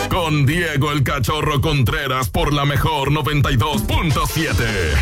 con Diego el Cachorro Contreras por la mejor 92.7.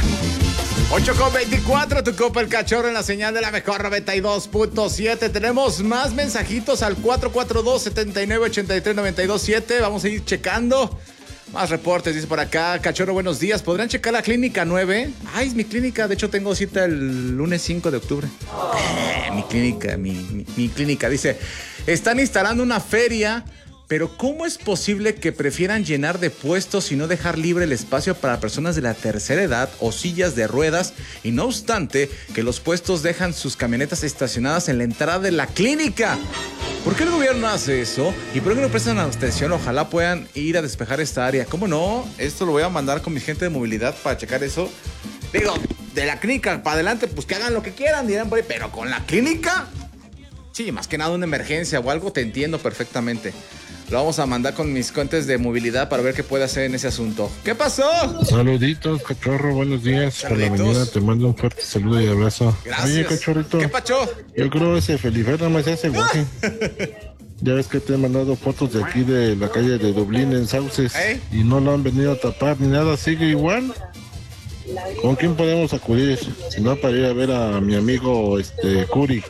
8:24, tu copa el Cachorro en la señal de la mejor 92.7. Tenemos más mensajitos al 442-7983-927. Vamos a ir checando más reportes. Dice por acá, Cachorro, buenos días. ¿Podrán checar la clínica 9? Ay, es mi clínica. De hecho, tengo cita el lunes 5 de octubre. Mi clínica. Dice, están instalando una feria, pero ¿cómo es posible que prefieran llenar de puestos y no dejar libre el espacio para personas de la tercera edad o sillas de ruedas? Y no obstante, que los puestos dejan sus camionetas estacionadas en la entrada de la clínica. ¿Por qué el gobierno hace eso? ¿Y por qué no prestan atención? Ojalá puedan ir a despejar esta área. ¿Cómo no? Esto lo voy a mandar con mi gente de movilidad para checar eso. Digo, de la clínica para adelante, pues que hagan lo que quieran, dirán por ahí. Pero con la clínica, sí, más que nada una emergencia o algo, te entiendo perfectamente. Lo vamos a mandar con mis cuentas de movilidad para ver qué puede hacer en ese asunto. ¿Qué pasó? Saluditos, Cachorro, buenos días. Por la mañana te mando un fuerte saludo y abrazo. Gracias. Oye, Cachorrito. ¿Qué pasó? Yo creo ese Felifer nada más hace guaje. Ya ves que te he mandado fotos de aquí de la calle de Dublín en Sauces. Y no lo han venido a tapar ni nada, sigue igual. ¿Con quién podemos acudir? Si no, para ir a ver a mi amigo Curi.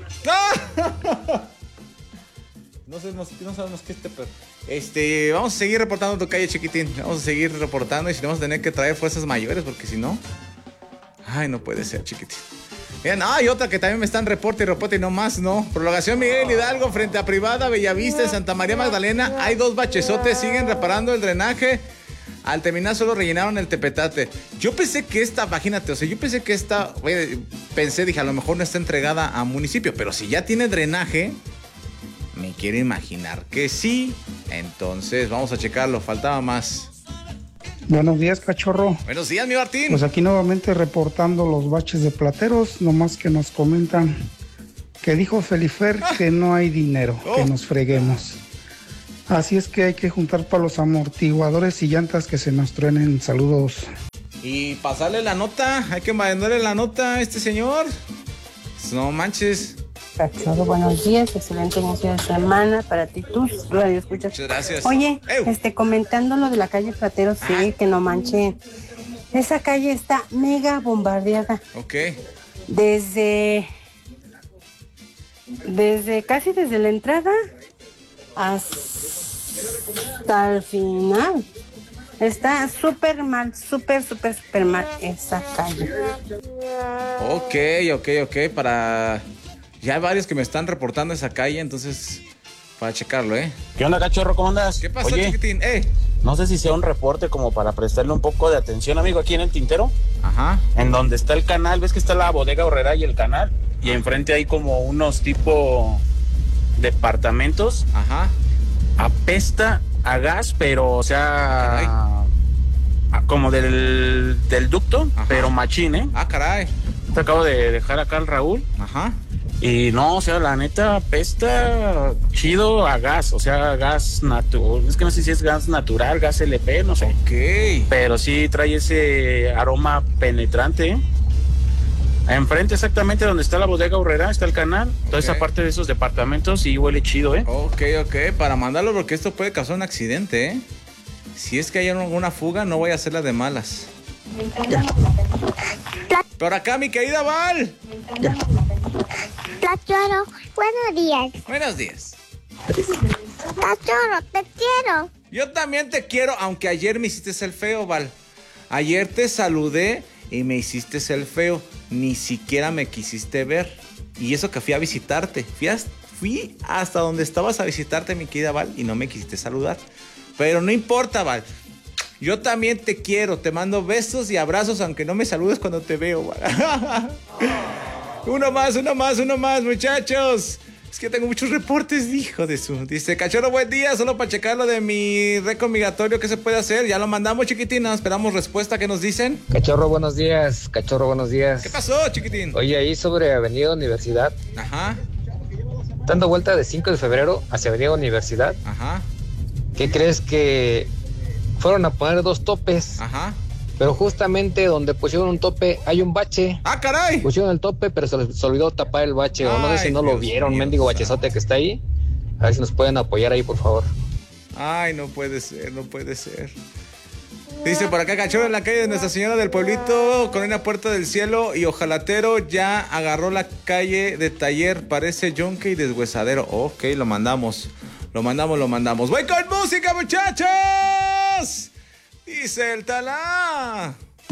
No sabemos qué pero vamos a seguir reportando tu calle, chiquitín. Vamos a seguir reportando y si no vamos a tener que traer fuerzas mayores porque si no... Ay, no puede ser, chiquitín. Miren, hay otra que también me están reporte y no más, ¿no? Prolongación Miguel Hidalgo frente a Privada, Bellavista, en Santa María Magdalena. Hay 2 bachesotes, siguen reparando el drenaje. Al terminar solo rellenaron el tepetate. Yo pensé que esta, imagínate, dije, a lo mejor no está entregada a municipio, pero si ya tiene drenaje... Me quiero imaginar que sí. Entonces, vamos a checarlo. Faltaba más. Buenos días, Cachorro. Buenos días, mi Martín. Pues aquí nuevamente reportando los baches de plateros. Nomás que nos comentan que dijo Felifer que no hay dinero, que nos freguemos. Así es que hay que juntar para los amortiguadores y llantas que se nos truenen. Saludos. Y pasarle la nota. Hay que mandarle la nota a este señor. No manches. Cachorro, buenos días, excelente inicio de semana para ti, tus radio escuchas. Muchas gracias. Oye, comentando lo de la calle Platero, sí, que no manche. Esa calle está mega bombardeada. Ok. Casi desde la entrada hasta el final. Está súper mal, súper mal esa calle. Ok, para... Ya hay varios que me están reportando esa calle, entonces, para checarlo, ¿Qué onda, Cachorro? ¿Cómo andas? ¿Qué pasó, chiquitín? No sé si sea un reporte como para prestarle un poco de atención, amigo, aquí en el Tintero. Ajá. En donde está el canal, ves que está la bodega Horrera y el canal. Y enfrente hay como unos tipo departamentos. Ajá. Apesta a gas, pero, o sea, como del ducto, ajá, pero machín, Ah, caray. Te acabo de dejar acá al Raúl. Ajá. Y no, o sea, la neta apesta chido a gas, o sea, gas natural. Es que no sé si es gas natural, gas LP, no sé. Ok. Pero sí trae ese aroma penetrante. Enfrente exactamente donde está la bodega Horrera, está el canal. Toda esa parte de esos departamentos y huele chido, Ok, para mandarlo porque esto puede causar un accidente, Si es que hay alguna fuga, no voy a hacerla de malas. Por acá, mi querida Val. Cachorro, buenos días. Buenos días. Cachorro, te quiero. Yo también te quiero, aunque ayer me hiciste el feo, Val. Ayer te saludé y me hiciste el feo. Ni siquiera me quisiste ver. Y eso que fui a visitarte. Fui hasta donde estabas a visitarte, mi querida Val, y no me quisiste saludar. Pero no importa, Val. Yo también te quiero. Te mando besos y abrazos, aunque no me saludes cuando te veo, Val. Uno más, muchachos. Es que tengo muchos reportes, hijo de su. Dice, Cachorro, buen día. Solo para checar lo de mi récord migratorio, ¿qué se puede hacer? Ya lo mandamos, chiquitín. Esperamos respuesta. ¿Qué nos dicen? Cachorro, buenos días. Cachorro, buenos días. ¿Qué pasó, chiquitín? Oye, ahí sobre Avenida Universidad. Ajá. Dando vuelta de 5 de febrero hacia Avenida Universidad. Ajá. ¿Qué crees que fueron a poner 2 topes? Ajá. Pero justamente donde pusieron un tope hay un bache. ¡Ah, caray! Pusieron el tope, pero se les olvidó tapar el bache. O no sé si no lo vieron, mendigo bachezote que está ahí. A ver si nos pueden apoyar ahí, por favor. Ay, no puede ser, no puede ser. Dice por acá, Cachorro en la calle de Nuestra Señora del Pueblito, Colonia Puerta del Cielo y Ojalatero ya agarró la calle de Taller, parece yunque y deshuesadero. Ok, lo mandamos. ¡Voy con música, muchachos! Dice el talá.